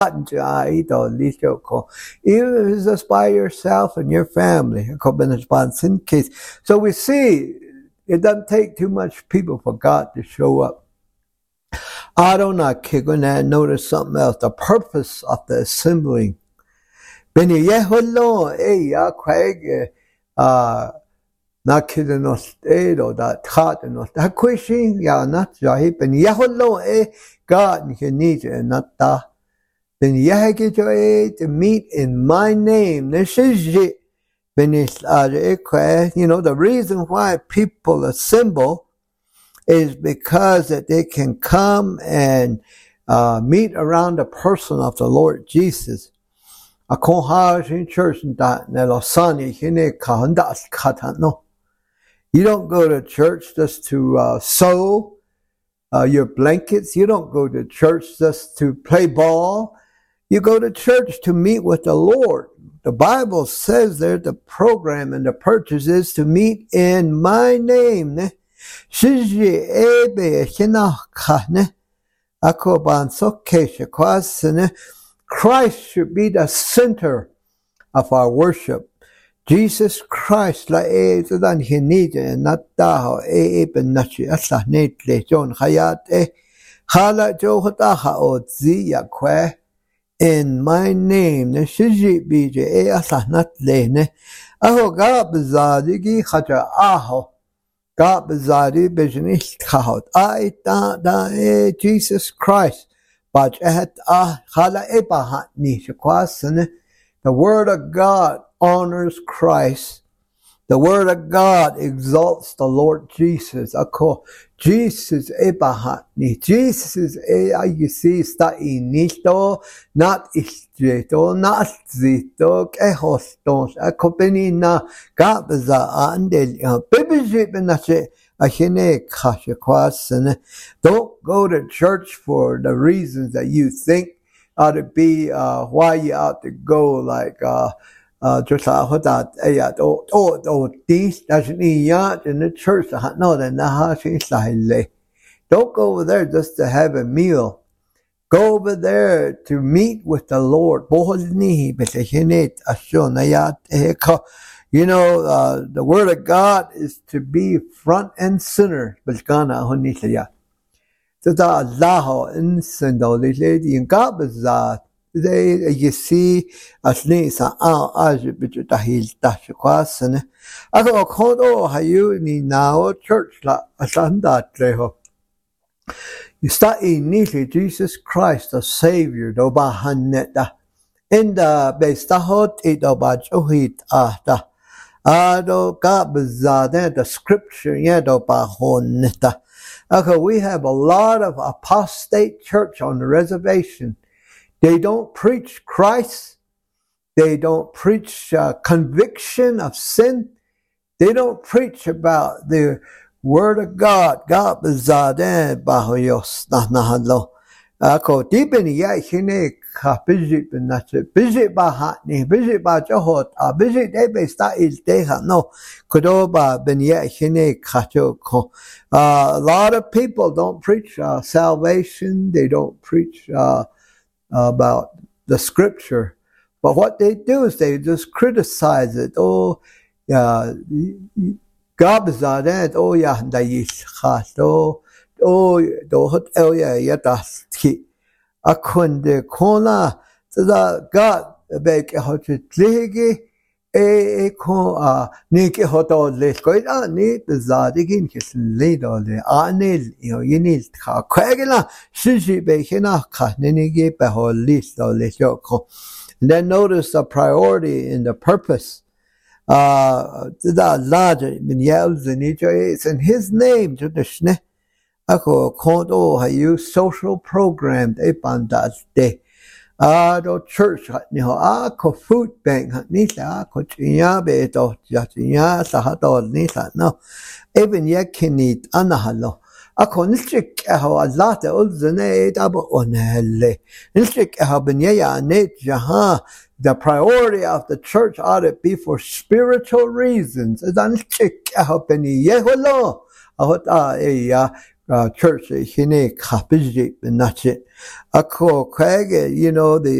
Even if it's just by yourself and your family. So we see it doesn't take too much people for God to show up. I don't know, kid, when I notice something else. The purpose of the assembling. Ben Yeholo, Craig, not kidding us, that taught and that question, not Jahip, and Yeholo, God, and he needs it, and not that. Then Yahage to meet in my name. This is it. The reason why people assemble is because that they can come and meet around the person of the Lord Jesus. You don't go to church just to sew your blankets. You don't go to church just to play ball. You go to church to meet with the Lord. The Bible says there the program and the purpose is to meet in my name. Christ should be the center of our worship. Jesus Christ la dan hinide nataho benachi asla netle John hayat hala johata haotzi yakwe in my name ne shiji bije asla nat lene aho gab zadigi khaja aho gab zadi bijnis khahot I da Jesus Christ but at hala ebahat ni shkwasne. The word of God honors Christ. The word of God exalts the Lord Jesus. Jesus ebahatni. Jesus you see sta inito, not istrito, not zito, kehostos. Benina gabaza andel. Bibijit benache ahine kashakwasan. Don't go to church for the reasons that you think ought to be why you ought to go, like just this doesn't in the church. Don't go over there just to have a meal. Go over there to meet with the Lord. The word of God is to be front and center. Allah insendolity in Gabazat. They you see as Nisa Ajibitahil Tashquasan. I go Kodo Hayu ni now church la Asanda Treho. You start in neatly Jesus Christ the Savior, Doba Haneta. In the Bestahot it about Johit Ahta. Ado Gabazade, the scripture Yadoba Honeta. Okay, we have a lot of apostate church on the reservation. They don't preach Christ. They don't preach conviction of sin. They don't preach about the word of God. God bezade bahoyos nahlo. Ako dipeni ya hine ka bijit benache bijit bahatni bijit ba johot bijit debe sta il deha no kudoba ben ya hine kacho ko. A lot of people don't preach salvation. They don't preach about the scripture, but what they do is they just criticize it. God bezadet yahndayis khato dohot yatasti akunde kona the God bek hotligi ko nike hoto leskoid ni bezadigin kislido le anil yinil kha kwagela shishi bekena kha nenige beholis do leshoko. And then notice the priority in the purpose. The larger it's in his name to the shne. Ako kondo hayu social program de bandas de. Do church ko food bank nisa ko chinya be to chinya sahato nisa no. Even yakinit anahalo. Ako nishik ho alate ulzane abo onelle. Nishik ho benyaya net jaha. The priority of the church ought to be for spiritual reasons. church hine kapiji nachi ako kwage